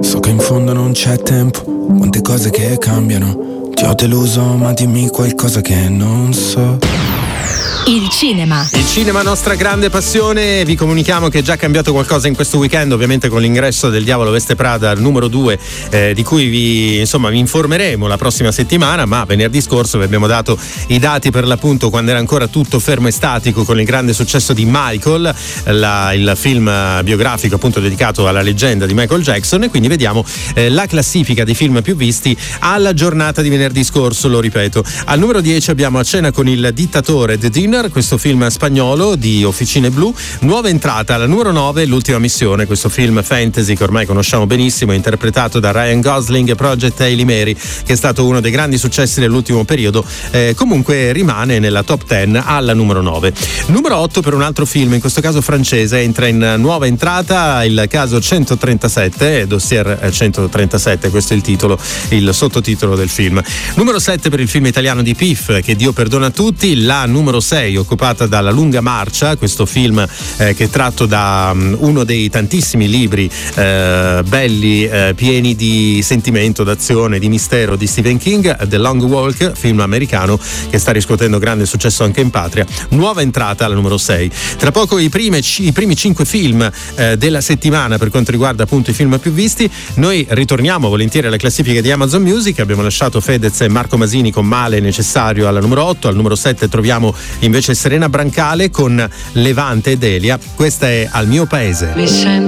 So che in fondo non c'è tempo, quante cose che cambiano. Ti ho deluso, ma dimmi qualcosa che non so. Il cinema, nostra grande passione. Vi comunichiamo che è già cambiato qualcosa in questo weekend, ovviamente con l'ingresso del Diavolo Veste Prada al numero 2, di cui vi informeremo la prossima settimana, ma venerdì scorso vi abbiamo dato i dati per l'appunto quando era ancora tutto fermo e statico con il grande successo di Michael, il film biografico appunto dedicato alla leggenda di Michael Jackson, e quindi vediamo la classifica dei film più visti alla giornata di venerdì scorso, lo ripeto. Al numero 10 abbiamo A cena con il dittatore, The Dinner, questo film spagnolo di Officine Blu. Nuova entrata alla numero 9, L'ultima missione, questo film fantasy che ormai conosciamo benissimo, interpretato da Ryan Gosling e Project Hail Mary, che è stato uno dei grandi successi dell'ultimo periodo, comunque rimane nella top 10 alla numero 9. Numero 8 per un altro film, in questo caso francese, entra in nuova entrata il caso 137, dossier 137, questo è il titolo, il sottotitolo del film. Numero 7 per il film italiano di Piff, Che Dio perdona a tutti. La numero 6 occupata dalla Lunga marcia, questo film che è tratto da uno dei tantissimi libri belli, pieni di sentimento, d'azione, di mistero di Stephen King, The Long Walk, film americano che sta riscuotendo grande successo anche in patria. Nuova entrata alla numero 6. Tra poco i primi 5 film della settimana per quanto riguarda appunto i film più visti. Noi ritorniamo volentieri alla classifica di Amazon Music. Abbiamo lasciato Fedez e Marco Masini con Male necessario alla numero 8. Al numero 7 troviamo invece Serena Brancale con Levante ed Elia. Questa è Al mio paese. Mi sento